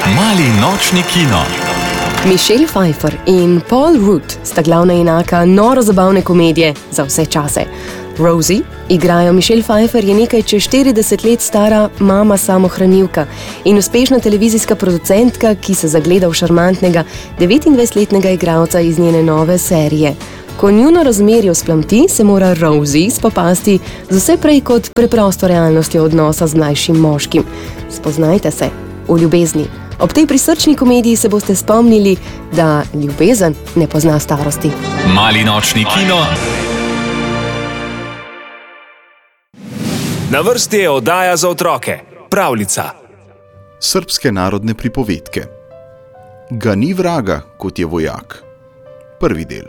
Mali nočni kino. Michelle Pfeiffer in Paul Rudd sta glavna junaka noro zabavne komedije za vse čase. Rosie igrajo Michelle Pfeiffer je nekaj čez 40 let stara mama samohranilka in uspešna televizijska producentka, ki se zagleda v šarmantnega 29-letnega igralca iz njene nove serije. Ko njuno razmerje vzplamti, se mora Rosie spopasti z vse prej kot preprosto realnostjo odnosa z mlajšim moškim. Spoznajte se v ljubezni. Ob tej prisrčni komediji se boste spomnili, da ljubezen ne pozna starosti. Mali nočni kino. Na vrsti je oddaja za otroke. Pravljica. Srbske narodne pripovedke. Ga ni vraga, kot je vojak. Prvi del.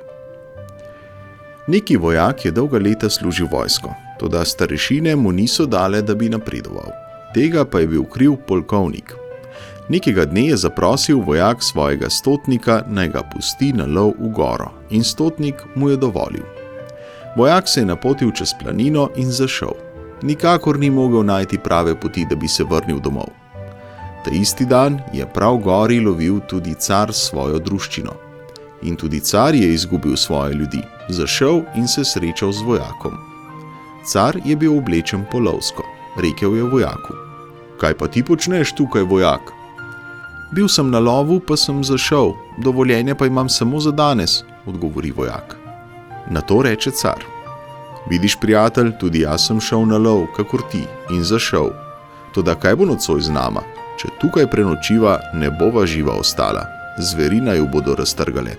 Neki vojak je dolga leta služil vojsko, toda starešine mu niso dale, da bi napredoval. Tega pa je bil kriv polkovnik. Nekega dne je zaprosil vojak svojega stotnika, naj ga pusti na lov v goro, in stotnik mu je dovolil. Vojak se je napotil čez planino in zašel. Nikakor ni mogel najti prave poti, da bi se vrnil domov. Ta isti dan je prav gori lovil tudi car svojo druščino. In tudi car je izgubil svoje ljudi, zašel in se srečal z vojakom. Car je bil oblečen po lovsko, rekel je vojaku: "Kaj pa ti počneš tukaj, vojak?" "Bil sem na lovu, pa sem zašel, dovoljenje pa imam samo za danes," odgovori vojak. Na to reče car: "Vidiš, prijatelj, tudi jaz sem šel na lov, kakor ti, in zašel. Toda kaj bo nocoj z nama? Če tukaj prenočiva, ne bova živa ostala, zveri naju bodo raztrgale."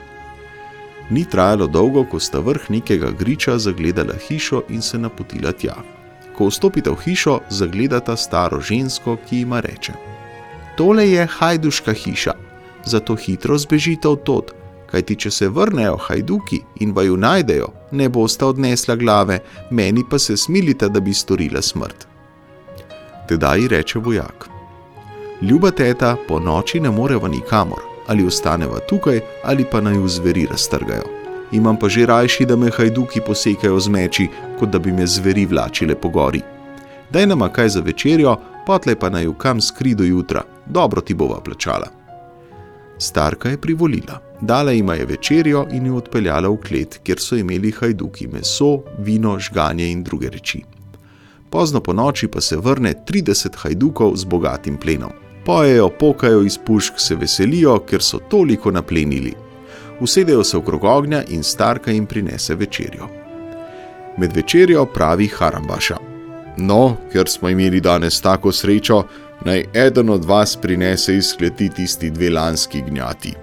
Ni trajalo dolgo, ko sta vrh nekega griča zagledala hišo in se napotila tja. Ko vstopita v hišo, zagledata staro žensko, ki jima reče: "Tole je hajduška hiša, zato hitro zbežite od tod, kajti če se vrnejo hajduki in vaju najdejo, ne bosta odnesla glave, meni pa se smilite, da bi storila smrt." Tedaj reče vojak: "Ljuba teta, po noči ne moreva nikamor, ali ostaneva tukaj, ali pa naju zveri raztrgajo. Imam pa že rajši, da me hajduki posekajo z meči, kot da bi me zveri vlačile po gori. Daj nama kaj za večerjo, potlej pa naju kam skri do jutra, dobro ti bova plačala." Starka je privolila, dala jima je večerjo in jo odpeljala v klet, kjer so imeli hajduki meso, vino, žganje in druge reči. Pozno po noči pa se vrne 30 hajdukov z bogatim plenom. Pojejo, pokajo iz pušk, se veselijo, ker so toliko naplenili. Usedejo se okrog ognja in starka jim prinese večerjo. Med večerjo pravi Harambaša: "No, ker smo imeli danes tako srečo, naj eden od vas prinese iz kleti tisti 2 lanski gnjati."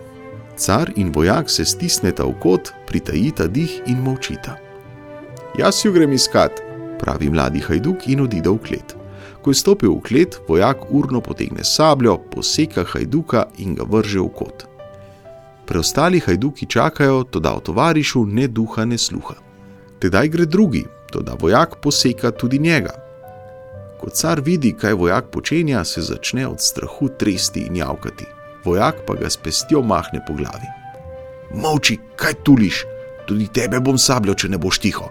Car in vojak se stisneta v kot, pritajita dih in molčita. "Jaz ju grem iskat," pravi mladi hajduk in odide v klet. Ko je stopil v klet, vojak urno potegne sabljo, poseka hajduka in ga vrže v kot. Preostali hajduki čakajo, toda o tovarišu ne duha ne sluha. Tedaj gre drugi, toda vojak poseka tudi njega. Ko car vidi, kaj vojak počenja, se začne od strahu tresti in javkati. Vojak pa ga s pestjo mahne po glavi. "Molči, kaj tuliš? Tudi tebe bom sabljo, če ne boš tiho."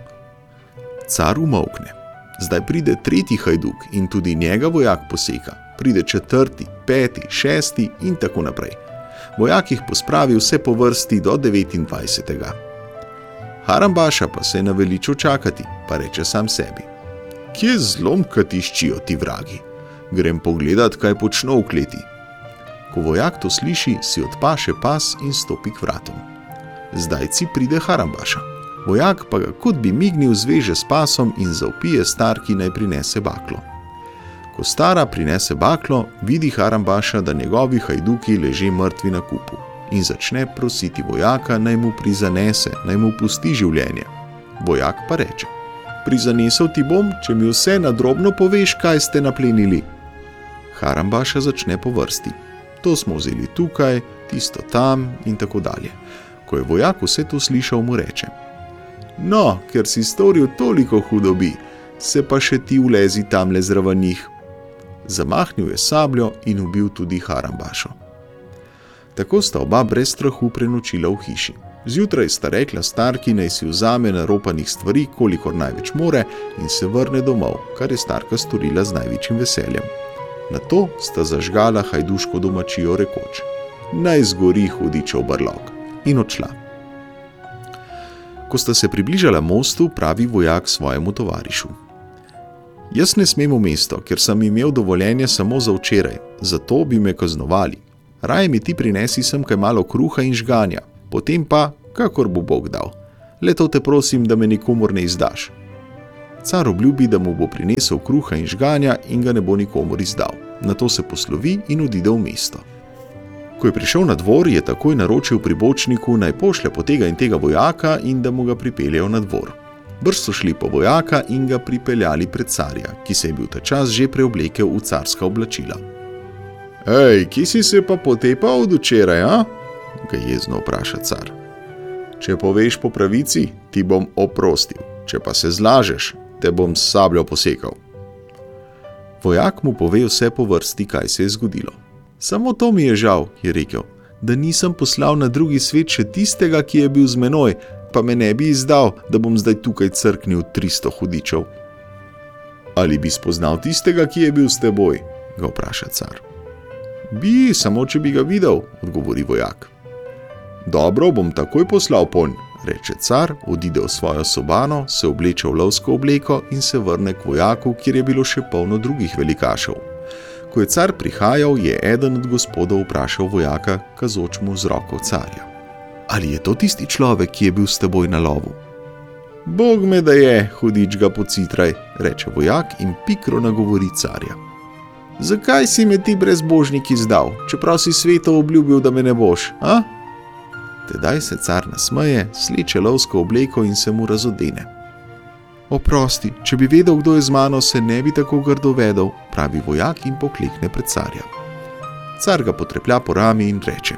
Car umolkne. Zdaj pride tretji hajduk in tudi njega vojak poseka. Pride 4., 5., 6. in tako naprej. Vojak jih pospravi vse po vrsti do 29. Harambaša pa se je naveličal čakati, pa reče sam sebi: "Kje zlomka tiščijo ti vragi? Grem pogledat, kaj počno v kleti." Ko vojak to sliši, si odpaše pas in stopi k vratom. Zdajci pride Harambaša. Vojak pa ga kot bi mignil zveže s pasom in zavpije starki, naj prinese baklo. Ko stara prinese baklo, vidi Harambaša, da njegovi hajduki leže mrtvi na kupu in začne prositi vojaka, naj mu prizanese, naj mu pusti življenje. Vojak pa reče: "Prizanesel ti bom, če mi vse nadrobno poveš, kaj ste naplenili." Harambaša začne po vrsti: "To smo vzeli tukaj, tisto tam in tako dalje." Ko je vojak vse to slišal, mu reče: "No, ker si storil toliko hudobi, se pa še ti ulezi tamle zraven njih." Zamahnil je sabljo in ubil tudi Harambašo. Tako sta oba brez strahu prenočila v hiši. Zjutraj sta rekla starki, naj si vzame naropanih stvari, kolikor največ more, in se vrne domov, kar je starka storila z največjim veseljem. Nato sta zažgala hajduško domačijo rekoč: naj zgori hudičev brlog, in odšla. Ko sta se približala mostu, pravi vojak svojemu tovarišu: jaz ne smem v mesto, ker sem imel dovoljenje samo za včeraj, zato bi me kaznovali. Raje mi ti prinesi sem kaj malo kruha in žganja, potem pa, kakor bo Bog dal. Leto te prosim, da me nikomur ne izdaš. Car obljubi, da mu bo prinesel kruha in žganja in ga ne bo nikomur izdal. Nato se poslovi in odide v mesto. Ko je prišel na dvor, je takoj naročil pribočniku, naj pošlje po tega in tega vojaka in da mu ga pripeljejo na dvor. Brž so šli po vojaka in ga pripeljali pred carja, ki se je bil ta čas že preoblekel v carska oblačila. Ej, kje si se pa potepal od včeraj, a? Ga jezno vpraša car. Če poveš po pravici, ti bom oprostil, če pa se zlažeš, te bom s sabljo posekal. Vojak mu pove vse po vrsti, kaj se je zgodilo. Samo to mi je žal, je rekel, da nisem poslal na drugi svet še tistega, ki je bil z menoj, pa me ne bi izdal, da bom zdaj tukaj crknil 300 hudičev. Ali bi spoznal tistega, ki je bil s teboj? Ga vpraša car. Bi, samo če bi ga videl, odgovori vojak. Dobro, bom takoj poslal ponj, reče car, odide v svojo sobano, se obleče v lovsko obleko in se vrne k vojaku, kjer je bilo še polno drugih velikašev. Ko je car prihajal, je eden od gospodov vprašal vojaka, kazoč mu z roko carja. Ali je to tisti človek, ki je bil s teboj na lovu? Bog me da je, hudič ga pocitraj, reče vojak in pikro nagovori carja. Zakaj si me ti brezbožnik izdal, čeprav si sveto obljubil, da me ne boš, a? Tedaj se car nasmeje, sleče lovsko obleko in se mu razodene. Oprosti, če bi vedel, kdo je z mano, se ne bi tako grdo vedel, pravi vojak in poklekne pred carja. Car ga potreplja po rami in reče: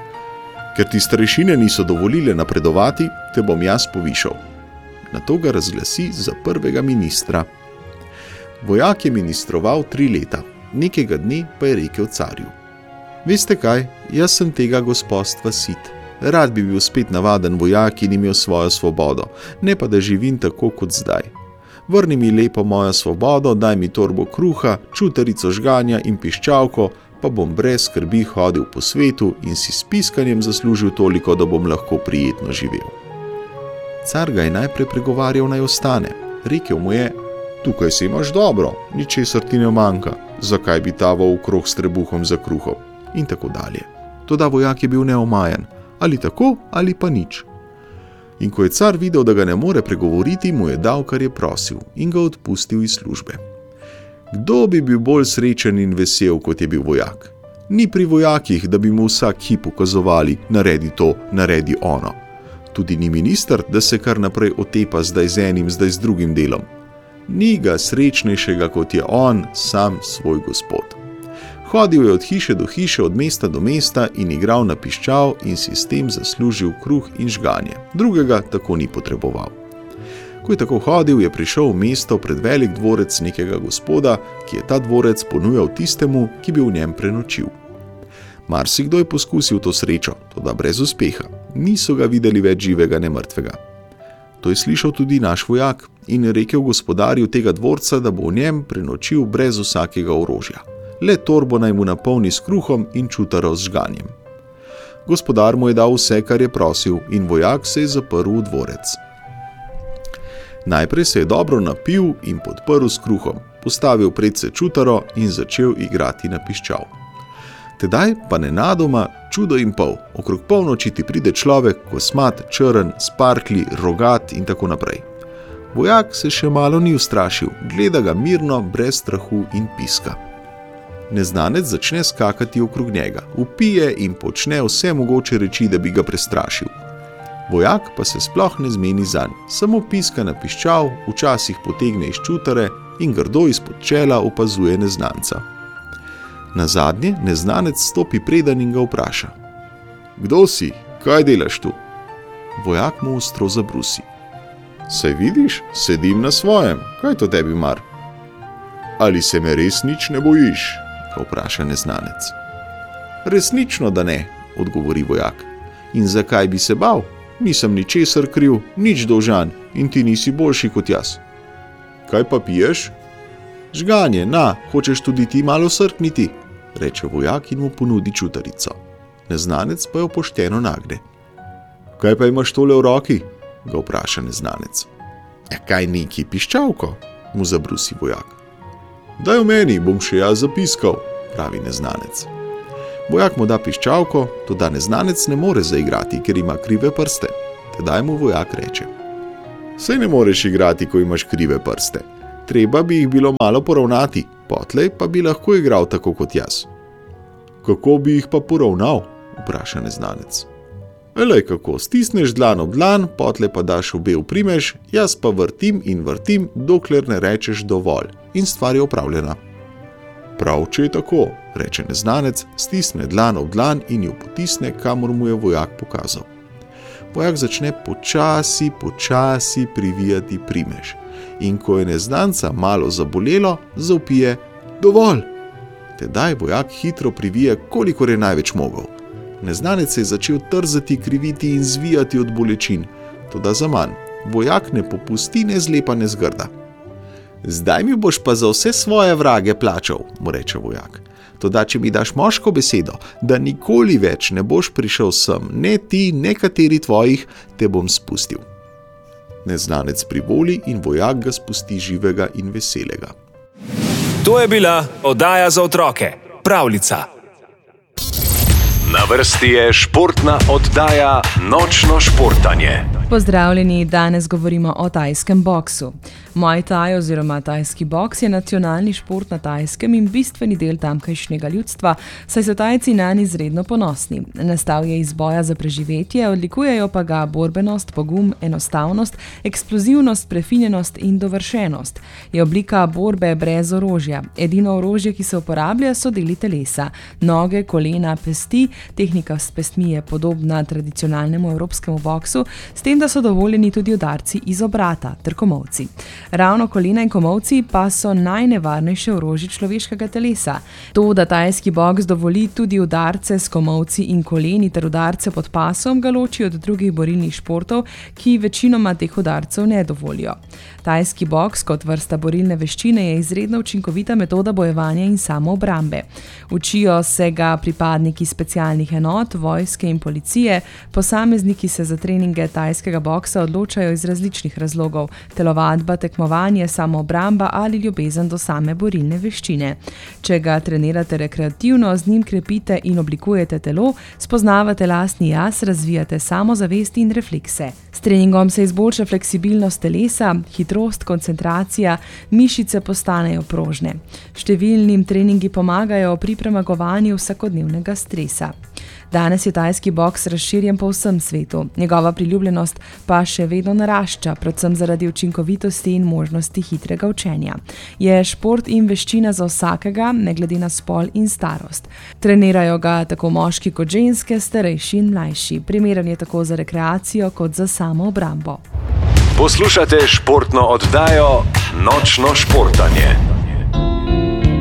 ker ti starešine niso dovolile napredovati, te bom jaz povišal. Nato ga razglasi za prvega ministra. Vojak je ministroval 3 leta, nekega dne pa je rekel carju: veste kaj, jaz sem tega gospodstva sit. Rad bi bil spet navaden vojak in imel svojo svobodo, ne pa da živim tako kot zdaj. Vrni mi lepo mojo svobodo, daj mi torbo kruha, čutarico žganja in piščalko, pa bom brez skrbi hodil po svetu in si s piskanjem zaslužil toliko, da bom lahko prijetno živel. Car ga je najprej pregovarjal, naj ostane. Rekel mu je: tukaj si imaš dobro, ničesar ti ne manjka, zakaj bi taval v krog s trebuhom za kruhom? In tako dalje. Toda vojak je bil neomajen, ali tako, ali pa nič. In ko je car videl, da ga ne more pregovoriti, mu je dal, kar je prosil, in ga odpustil iz službe. Kdo bi bil bolj srečen in vesel, kot je bil vojak? Ni pri vojakih, da bi mu vsak hip ukazovali, naredi to, naredi ono. Tudi ni minister, da se kar naprej otepa zdaj z enim, zdaj z drugim delom. Ni ga srečnejšega, kot je on, sam svoj gospod. Hodil je od hiše do hiše, od mesta do mesta in igral na piščal in si s tem zaslužil kruh in žganje. Drugega tako ni potreboval. Ko je tako hodil, je prišel v mesto pred velik dvorec nekega gospoda, ki je ta dvorec ponujal tistemu, ki bi v njem prenočil. Marsikdo je poskusil to srečo, toda brez uspeha. Niso ga videli več živega, ne mrtvega. To je slišal tudi naš vojak in je rekel gospodarju tega dvorca, da bo v njem prenočil brez vsakega orožja. Le torbo naj mu napolni s kruhom in čutaro z žganjem. Gospodar mu je dal vse, kar je prosil, in vojak se je zaprl v dvorec. Najprej se je dobro napil in podprl s kruhom, postavil predse čutaro in začel igrati na piščal. Tedaj pa nenadoma, čudo in pol, okrog polnoči ti pride človek, kosmat, črn, s parklji, rogat in tako naprej. Vojak se še malo ni ustrašil, gleda ga mirno, brez strahu in piska. Neznanec začne skakati okrog njega, vpije in počne vse mogoče reči, da bi ga prestrašil. Vojak pa se sploh ne zmeni zanj, samo piska na piščal, včasih potegne iz čutare in grdo izpod čela opazuje neznanca. Nazadnje neznanec stopi predan in ga vpraša: kdo si? Kaj delaš tu? Vojak mu ostro zabrusi: saj vidiš, sedim na svojem, kaj to tebi mar? Ali se me res nič ne bojiš? Ga vpraša neznanec. Resnično, da ne, odgovori vojak. In zakaj bi se bal? Nisem ničesar kriv, nič dolžan in ti nisi boljši kot jaz. Kaj pa piješ? Žganje, na, hočeš tudi ti malo srkniti, reče vojak in mu ponudi čutarico. Neznanec pa jo pošteno nagne. Kaj pa imaš tole v roki? Ga vpraša neznanec. Kaj neki, piščalko? Mu zabrusi vojak. Daj v meni, bom še jaz zapiskal, pravi neznanec. Vojak mu da piščalko, toda neznanec ne more zaigrati, ker ima krive prste. Tedaj mu vojak reče. Saj ne moreš igrati, ko imaš krive prste. Treba bi jih bilo malo poravnati, potlej pa bi lahko igral tako kot jaz. Kako bi jih pa poravnal? Vpraša neznanec. Elej kako, stisneš dlan ob dlan, potlej pa daš obe v primež, jaz pa vrtim in vrtim, dokler ne rečeš dovolj in stvar je opravljena. Prav, če je tako, reče neznanec, stisne dlan ob dlan in jo potisne, kamor mu je vojak pokazal. Vojak začne počasi privijati primež in ko je neznanca malo zabolelo, zavpije dovolj. Tedaj vojak hitro privije, kolikor je največ mogel. Neznanec se je začel trzati, kriviti in zvijati od bolečin, toda zaman. Vojak ne popusti, ne zlepa, ne zgrda. Zdaj mi boš pa za vse svoje vrage plačal, mu reče vojak. Toda, če mi daš moško besedo, da nikoli več ne boš prišel sem, ne ti, ne kateri tvojih, te bom spustil. Neznanec privoli in vojak ga spusti živega in veselega. To je bila oddaja za otroke, Pravljica. Na vrsti je športna oddaja Nočno športanje. Pozdravljeni, danes govorimo o tajskem boksu. Muay Thai oziroma tajski boks je nacionalni šport na Tajskem in bistveni del tamkajšnjega ljudstva, saj so Tajci nanj izredno ponosni. Nastal je iz boja za preživetje, odlikujejo pa ga borbenost, pogum, enostavnost, eksplozivnost, prefinjenost in dovršenost. Je oblika borbe brez orožja. Edino orožje, ki se uporablja, so deli telesa. Noge, kolena, pesti. Tehnika s pestmi je podobna tradicionalnemu evropskemu boksu, s tem, da so dovoljeni tudi udarci iz obrata ter komolci. Ravno kolena in komolci pa so najnevarnejše orožje človeškega telesa. To, da tajski boks dovoli tudi udarce s komolci in koleni ter udarce pod pasom, ga loči od drugih borilnih športov, ki večinoma teh udarcev ne dovolijo. Tajski boks kot vrsta borilne veščine je izredno učinkovita metoda bojevanja in samoobrambe. Učijo se ga pripadniki specialnih enot, vojske in policije, posamezniki se za treninge tajskega boksa odločajo iz različnih razlogov: telovadba, tekmovanje, samoobramba ali ljubezen do same borilne veščine. Če ga trenirate rekreativno, z njim krepite in oblikujete telo, spoznavate lastni jaz, razvijate samozavest in reflekse. S treningom se izboljša fleksibilnost telesa, hitrost, koncentracija, mišice postanejo prožne. Številnim treningi pomagajo pri premagovanju vsakodnevnega stresa. Danes je tajski boks razširjen po vsem svetu. Njegova priljubljenost pa še vedno narašča, predvsem zaradi učinkovitosti in možnosti hitrega učenja. Je šport in veščina za vsakega, ne glede na spol in starost. Trenirajo ga tako moški kot ženske, starejši in mlajši. Primeren je tako za rekreacijo kot za samoobrambo. Poslušate športno oddajo Nočno športanje.